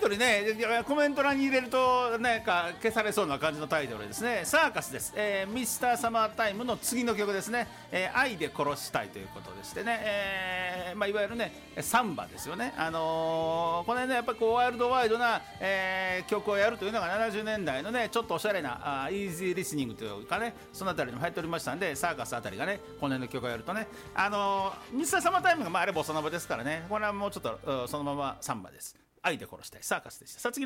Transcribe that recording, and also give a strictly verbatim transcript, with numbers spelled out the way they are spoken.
トルね、コメント欄に入れるとなんか消されそうな感じのタイトルですね。サーカスです、えー、ミスターサマータイムの次の曲ですね、えー、愛で殺したいということでしてね、えーまあ、いわゆるねサンバですよね。あのー、この辺ねやっぱりこうワイルドワイドな、えー、曲をやるというのがななじゅうねんだいのねちょっとおしゃれなあイージーリスニングというかね、そのあたりにも入っておりましたんで、サーカスあたりがねこの辺の曲をやるとね、あのー、ミスターサマータイムがまああれボサノバですからね、これはもうちょっとそのままサンバです。愛で殺したいサーカスでした。さあ次